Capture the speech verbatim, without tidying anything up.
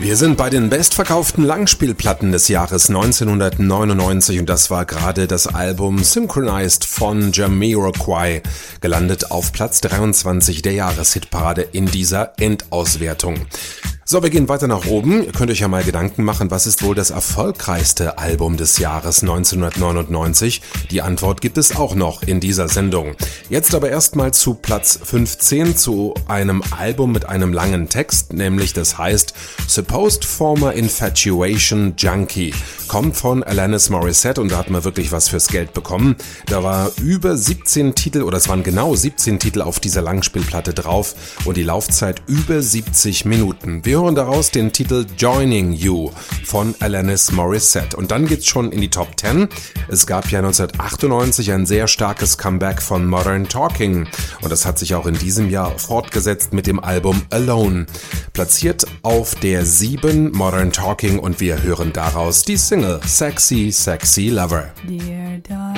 Wir sind bei den bestverkauften Langspielplatten des Jahres neunzehnhundertneunundneunzig und das war gerade das Album Synchronized von Jamiroquai, gelandet auf Platz dreiundzwanzig der Jahreshitparade in dieser Endauswertung. So, wir gehen weiter nach oben. Ihr könnt euch ja mal Gedanken machen, was ist wohl das erfolgreichste Album des Jahres neunzehnhundertneunundneunzig? Die Antwort gibt es auch noch in dieser Sendung. Jetzt aber erstmal zu Platz fünfzehn, zu einem Album mit einem langen Text, nämlich das heißt Supposed Former Infatuation Junkie. Kommt von Alanis Morissette und da hat man wirklich was fürs Geld bekommen. Da war über siebzehn Titel, oder es waren genau siebzehn Titel auf dieser Langspielplatte drauf und die Laufzeit über siebzig Minuten. Wir hören daraus den Titel Joining You von Alanis Morissette. Und dann geht's schon in die Top zehn. Es gab ja neunzehnhundertachtundneunzig ein sehr starkes Comeback von Modern Talking. Und das hat sich auch in diesem Jahr fortgesetzt mit dem Album Alone. Platziert auf der sieben Modern Talking und wir hören daraus die Single Sexy, Sexy Lover. Dear